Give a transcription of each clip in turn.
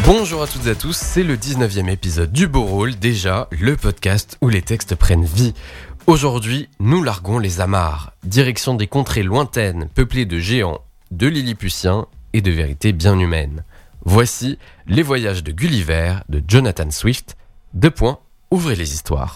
Bonjour à toutes et à tous, c'est le 19e épisode du Beau Rôle, déjà le podcast où les textes prennent vie. Aujourd'hui, nous larguons les amarres, direction des contrées lointaines peuplées de géants, de Lilliputiens et de vérités bien humaines. Voici Les Voyages de Gulliver de Jonathan Swift. Ouvrez les histoires.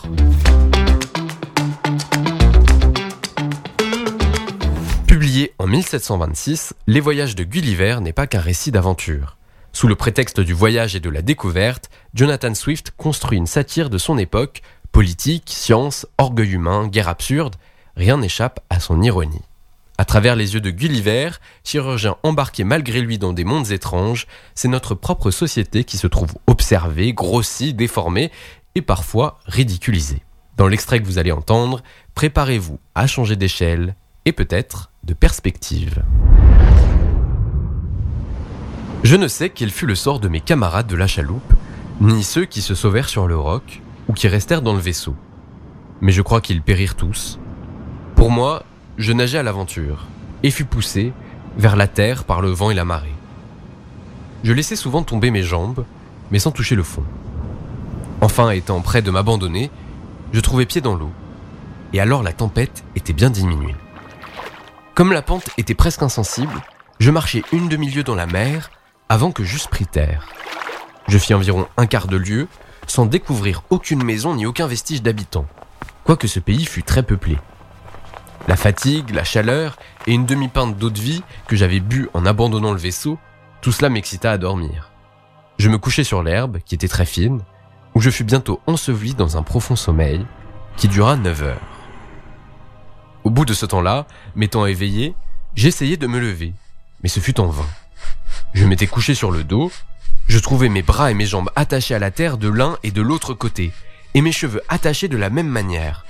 Publié en 1726, Les Voyages de Gulliver n'est pas qu'un récit d'aventure. Sous le prétexte du voyage et de la découverte, Jonathan Swift construit une satire de son époque, politique, science, orgueil humain, guerre absurde, rien n'échappe à son ironie. À travers les yeux de Gulliver, chirurgien embarqué malgré lui dans des mondes étranges, c'est notre propre société qui se trouve observée, grossie, déformée et parfois ridiculisée. Dans l'extrait que vous allez entendre, préparez-vous à changer d'échelle et peut-être de perspective. Je ne sais quel fut le sort de mes camarades de la chaloupe, ni ceux qui se sauvèrent sur le roc ou qui restèrent dans le vaisseau. Mais je crois qu'ils périrent tous. Pour moi, je nageais à l'aventure et fus poussé vers la terre par le vent et la marée. Je laissais souvent tomber mes jambes, mais sans toucher le fond. Enfin, étant près de m'abandonner, je trouvais pied dans l'eau. Et alors la tempête était bien diminuée. Comme la pente était presque insensible, je marchais une demi-lieue dans la mer avant que j'eusse pris terre. Je fis environ un quart de lieue sans découvrir aucune maison ni aucun vestige d'habitants, quoique ce pays fût très peuplé. La fatigue, la chaleur et une demi-pinte d'eau de vie que j'avais bu en abandonnant le vaisseau, tout cela m'excita à dormir. Je me couchai sur l'herbe, qui était très fine, où je fus bientôt enseveli dans un profond sommeil qui dura 9 heures. Au bout de ce temps-là, m'étant éveillé, j'essayai de me lever, mais ce fut en vain. Je m'étais couché sur le dos, je trouvais mes bras et mes jambes attachés à la terre de l'un et de l'autre côté, et mes cheveux attachés de la même manière.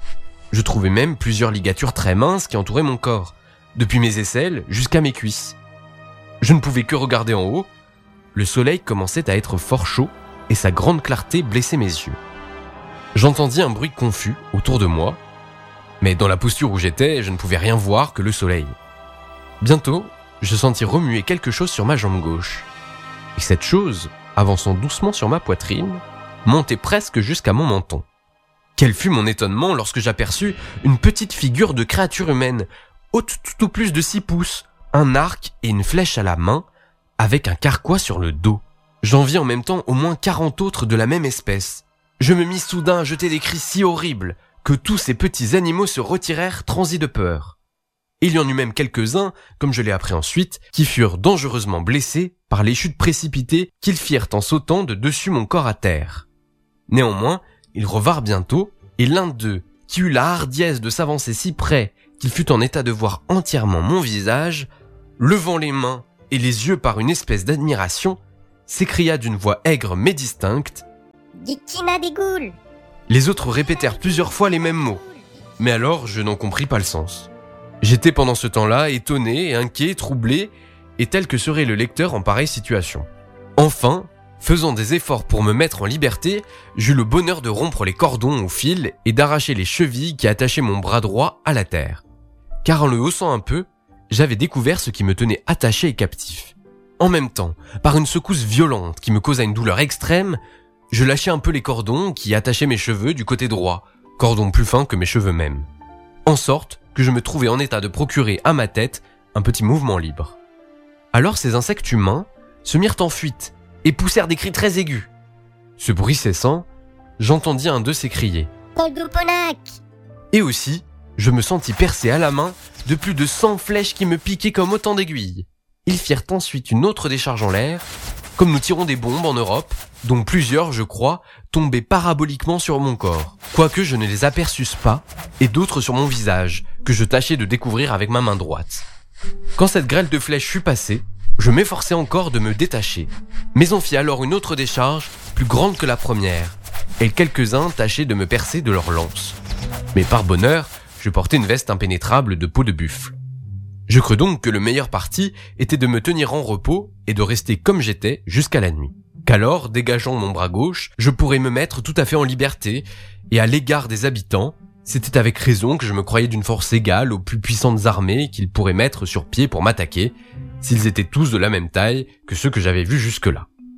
Je trouvais même plusieurs ligatures très minces qui entouraient mon corps, depuis mes aisselles jusqu'à mes cuisses. Je ne pouvais que regarder en haut. Le soleil commençait à être fort chaud et sa grande clarté blessait mes yeux. J'entendis un bruit confus autour de moi, mais dans la posture où j'étais, je ne pouvais rien voir que le soleil. Bientôt, je sentis remuer quelque chose sur ma jambe gauche. Et cette chose, avançant doucement sur ma poitrine, montait presque jusqu'à mon menton. Quel fut mon étonnement lorsque j'aperçus une petite figure de créature humaine, haute tout au plus de 6 pouces, un arc et une flèche à la main, avec un carquois sur le dos. J'en vis en même temps au moins 40 autres de la même espèce. Je me mis soudain à jeter des cris si horribles que tous ces petits animaux se retirèrent transis de peur. Il y en eut même quelques-uns, comme je l'ai appris ensuite, qui furent dangereusement blessés par les chutes précipitées qu'ils firent en sautant de dessus mon corps à terre. Néanmoins, ils revinrent bientôt, et l'un d'eux, qui eut la hardiesse de s'avancer si près qu'il fut en état de voir entièrement mon visage, levant les mains et les yeux par une espèce d'admiration, s'écria d'une voix aigre mais distincte « Dictina des goules !» Les autres répétèrent plusieurs fois les mêmes mots, mais alors je n'en compris pas le sens. J'étais pendant ce temps-là étonné, inquiet, troublé, et tel que serait le lecteur en pareille situation. Enfin, faisant des efforts pour me mettre en liberté, j'eus le bonheur de rompre les cordons au fil et d'arracher les chevilles qui attachaient mon bras droit à la terre. Car en le haussant un peu, j'avais découvert ce qui me tenait attaché et captif. En même temps, par une secousse violente qui me causa une douleur extrême, je lâchai un peu les cordons qui attachaient mes cheveux du côté droit, cordons plus fins que mes cheveux mêmes. En sorte que je me trouvais en état de procurer à ma tête un petit mouvement libre. Alors ces insectes humains se mirent en fuite et poussèrent des cris très aigus. Ce bruit cessant, j'entendis un d'eux s'écrier « Kolduponak !» Et aussi, je me sentis percé à la main de plus de 100 flèches qui me piquaient comme autant d'aiguilles. Ils firent ensuite une autre décharge en l'air, comme nous tirons des bombes en Europe, dont plusieurs, je crois, tombaient paraboliquement sur mon corps, quoique je ne les aperçusse pas, et d'autres sur mon visage, que je tâchais de découvrir avec ma main droite. Quand cette grêle de flèches fut passée, je m'efforçai encore de me détacher, mais on fit alors une autre décharge, plus grande que la première, et quelques-uns tâchaient de me percer de leurs lances. Mais par bonheur, je portais une veste impénétrable de peau de buffle. Je crus donc que le meilleur parti était de me tenir en repos et de rester comme j'étais jusqu'à la nuit. Qu'alors, dégageant mon bras gauche, je pourrais me mettre tout à fait en liberté, et à l'égard des habitants, c'était avec raison que je me croyais d'une force égale aux plus puissantes armées qu'ils pourraient mettre sur pied pour m'attaquer, s'ils étaient tous de la même taille que ceux que j'avais vus jusque-là.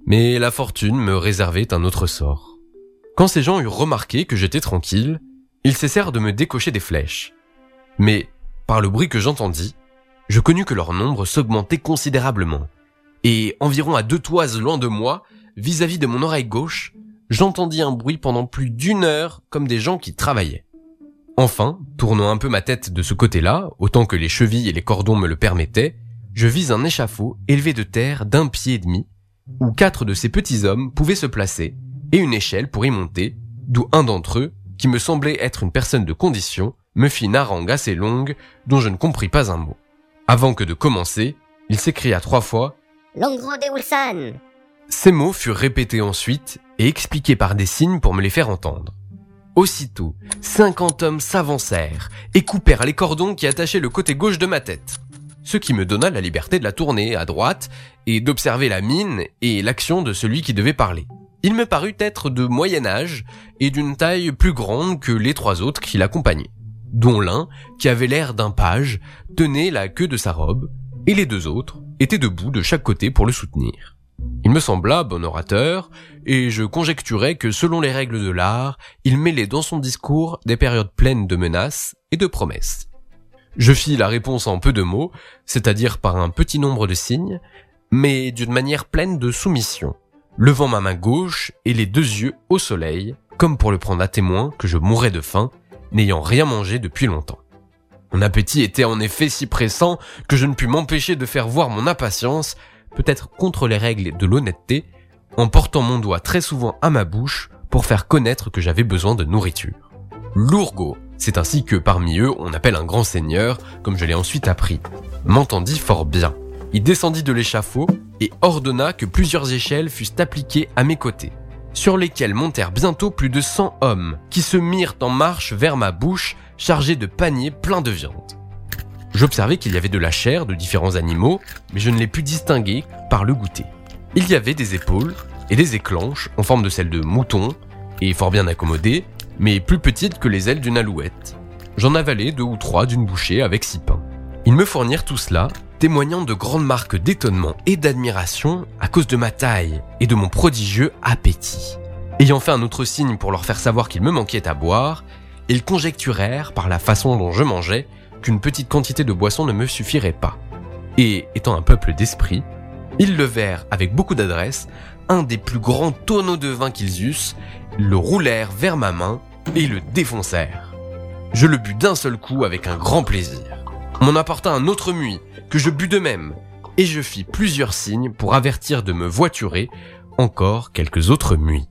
Mais la fortune me réservait un autre sort. Quand ces gens eurent remarqué que j'étais tranquille, ils cessèrent de me décocher des flèches. Mais, par le bruit que j'entendis, je connus que leur nombre s'augmentait considérablement. Et environ à 2 toises loin de moi, vis-à-vis de mon oreille gauche, j'entendis un bruit pendant plus d'1 heure comme des gens qui travaillaient. Enfin, tournant un peu ma tête de ce côté-là, autant que les chevilles et les cordons me le permettaient, je vis un échafaud élevé de terre d'1,5 pied, où 4 de ces petits hommes pouvaient se placer, et une échelle pour y monter, d'où un d'entre eux, qui me semblait être une personne de condition, me fit une harangue assez longue, dont je ne compris pas un mot. Avant que de commencer, il s'écria 3 fois « Longro de Ulsan !» Ces mots furent répétés ensuite et expliqués par des signes pour me les faire entendre. Aussitôt, 50 hommes s'avancèrent et coupèrent les cordons qui attachaient le côté gauche de ma tête, ce qui me donna la liberté de la tourner à droite et d'observer la mine et l'action de celui qui devait parler. Il me parut être de moyen âge et d'une taille plus grande que les 3 autres qui l'accompagnaient, dont l'un, qui avait l'air d'un page, tenait la queue de sa robe, et les 2 autres étaient debout de chaque côté pour le soutenir. Il me sembla bon orateur, et je conjecturais que selon les règles de l'art, il mêlait dans son discours des périodes pleines de menaces et de promesses. Je fis la réponse en peu de mots, c'est-à-dire par un petit nombre de signes, mais d'une manière pleine de soumission, levant ma main gauche et les 2 yeux au soleil, comme pour le prendre à témoin que je mourais de faim, n'ayant rien mangé depuis longtemps. Mon appétit était en effet si pressant que je ne pus m'empêcher de faire voir mon impatience, peut-être contre les règles de l'honnêteté, en portant mon doigt très souvent à ma bouche pour faire connaître que j'avais besoin de nourriture. L'Ourgo, c'est ainsi que parmi eux on appelle un grand seigneur, comme je l'ai ensuite appris, m'entendit fort bien. Il descendit de l'échafaud et ordonna que plusieurs échelles fussent appliquées à mes côtés, sur lesquelles montèrent bientôt plus de 100 hommes, qui se mirent en marche vers ma bouche, chargés de paniers pleins de viande. J'observai qu'il y avait de la chair de différents animaux, mais je ne les pus distinguer par le goûter. Il y avait des épaules et des éclanches en forme de celles de mouton, et fort bien accommodées, mais plus petites que les ailes d'une alouette. J'en avalai 2 ou 3 d'une bouchée avec 6 pains. Ils me fournirent tout cela, témoignant de grandes marques d'étonnement et d'admiration à cause de ma taille et de mon prodigieux appétit. Ayant fait un autre signe pour leur faire savoir qu'il me manquait à boire, ils conjecturèrent, par la façon dont je mangeais, qu'une petite quantité de boisson ne me suffirait pas. Et, étant un peuple d'esprit, ils levèrent avec beaucoup d'adresse un des plus grands tonneaux de vin qu'ils eussent, le roulèrent vers ma main et le défoncèrent. Je le bus d'un seul coup avec un grand plaisir. On m'en apporta un autre muid, que je bus de même, et je fis plusieurs signes pour avertir de me voiturer encore quelques autres muids.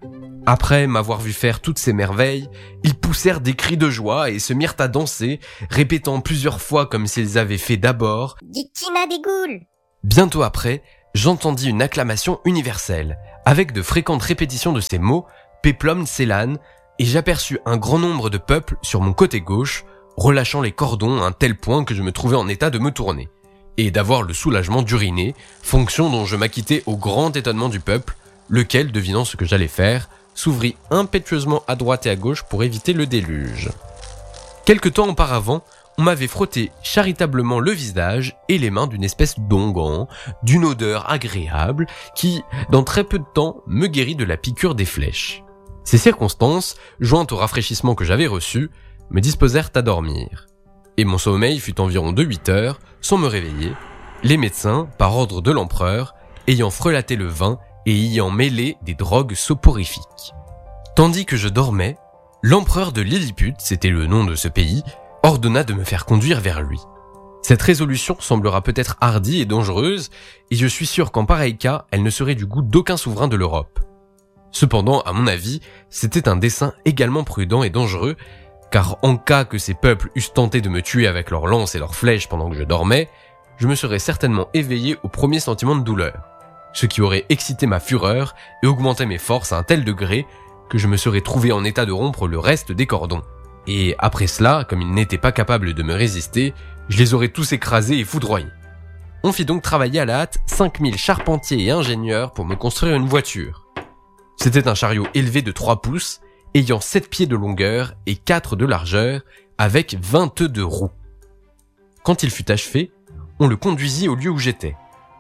Après m'avoir vu faire toutes ces merveilles, ils poussèrent des cris de joie et se mirent à danser, répétant plusieurs fois comme s'ils avaient fait d'abord « Dikina des Goules ». Bientôt après, j'entendis une acclamation universelle, avec de fréquentes répétitions de ces mots « Peplum Selan », et j'aperçus un grand nombre de peuples sur mon côté gauche, relâchant les cordons à un tel point que je me trouvais en état de me tourner, et d'avoir le soulagement d'uriner, fonction dont je m'acquittai au grand étonnement du peuple, lequel, devinant ce que j'allais faire, s'ouvrit impétueusement à droite et à gauche pour éviter le déluge. Quelque temps auparavant, on m'avait frotté charitablement le visage et les mains d'une espèce d'onguent, d'une odeur agréable, qui, dans très peu de temps, me guérit de la piqûre des flèches. Ces circonstances, jointes au rafraîchissement que j'avais reçu, me disposèrent à dormir. Et mon sommeil fut environ de 8 heures, sans me réveiller, les médecins, par ordre de l'empereur, ayant frelaté le vin et y ayant mêlé des drogues soporifiques. Tandis que je dormais, l'empereur de Lilliput, c'était le nom de ce pays, ordonna de me faire conduire vers lui. Cette résolution semblera peut-être hardie et dangereuse, et je suis sûr qu'en pareil cas, elle ne serait du goût d'aucun souverain de l'Europe. Cependant, à mon avis, c'était un dessein également prudent et dangereux, car en cas que ces peuples eussent tenté de me tuer avec leurs lances et leurs flèches pendant que je dormais, je me serais certainement éveillé au premier sentiment de douleur, ce qui aurait excité ma fureur et augmenté mes forces à un tel degré que je me serais trouvé en état de rompre le reste des cordons. Et après cela, comme ils n'étaient pas capables de me résister, je les aurais tous écrasés et foudroyés. On fit donc travailler à la hâte 5000 charpentiers et ingénieurs pour me construire une voiture. C'était un chariot élevé de 3 pouces, ayant 7 pieds de longueur et 4 de largeur, avec 22 roues. Quand il fut achevé, on le conduisit au lieu où j'étais.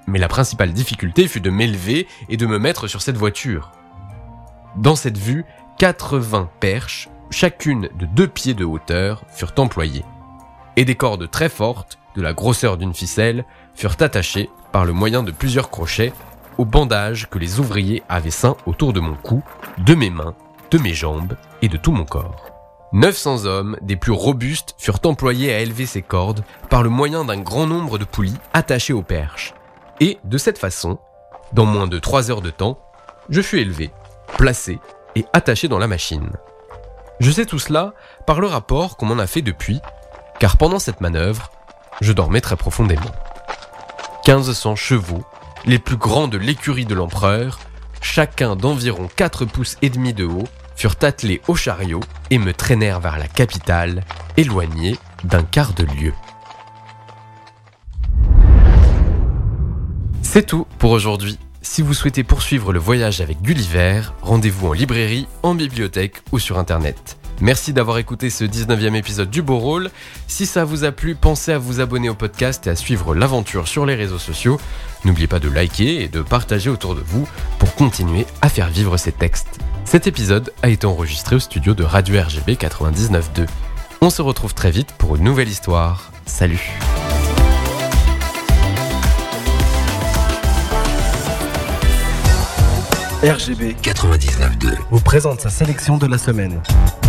Mais la principale difficulté fut de m'élever et de me mettre sur cette voiture. Dans cette vue, 80 perches, chacune de 2 pieds de hauteur, furent employées. Et des cordes très fortes, de la grosseur d'une ficelle, furent attachées par le moyen de plusieurs crochets au bandage que les ouvriers avaient ceint autour de mon cou, de mes mains, de mes jambes et de tout mon corps. 900 hommes, des plus robustes, furent employés à élever ces cordes par le moyen d'un grand nombre de poulies attachées aux perches. Et, de cette façon, dans moins de 3 heures de temps, je fus élevé, placé et attaché dans la machine. Je sais tout cela par le rapport qu'on m'en a fait depuis, car pendant cette manœuvre, je dormais très profondément. 1500 chevaux, les plus grands de l'écurie de l'empereur, chacun d'environ 4 pouces et demi de haut, furent attelés au chariot et me traînèrent vers la capitale, éloignée d'un quart de lieue. C'est tout pour aujourd'hui. Si vous souhaitez poursuivre le voyage avec Gulliver, rendez-vous en librairie, en bibliothèque ou sur internet. Merci d'avoir écouté ce 19e épisode du Beau Rôle. Si ça vous a plu, pensez à vous abonner au podcast et à suivre l'aventure sur les réseaux sociaux. N'oubliez pas de liker et de partager autour de vous pour continuer à faire vivre ces textes. Cet épisode a été enregistré au studio de Radio RGB 99.2. On se retrouve très vite pour une nouvelle histoire. Salut! RGB 99.2 vous présente sa sélection de la semaine.